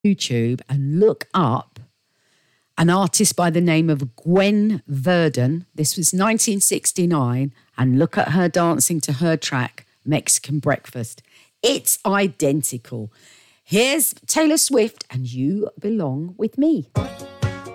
YouTube and look up an artist by the name of Gwen Verdon. This was 1969, and look at her dancing to her track, Mexican Breakfast. It's identical. Here's Taylor Swift and You Belong With Me.